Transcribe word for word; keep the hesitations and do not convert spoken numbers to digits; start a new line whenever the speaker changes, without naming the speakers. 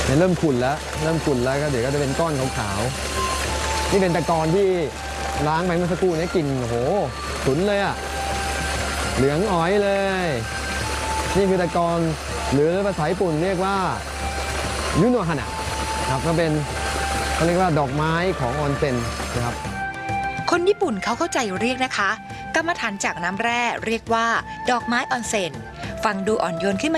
เนี่ยเริ่มขุ่นแล้วเริ่มขุ่นแล้วก็เดี๋ยวก็จะเป็นก้อนขาวๆนี่เป็นตะกอนที่ล้างไปเมื่อสักครู่นี้กลิ่นโอ้โหฉุนเลยอะเหลืองอ๋อยเลยนี่คือตะกอนหรือภาษาญี่ปุ่นเรียกว่ายุโนะฮานะครับก็เป็นเขาเรียกว่าดอกไม้ของออนเซ็นนะครับ
คนญี่ปุ่นเขาเข้าใจเรียกนะคะกรรมฐานจากน้ำแร่เรียกว่าดอกไม้ออนเซ็นฟังดูอ่อนโยนขึ้นมา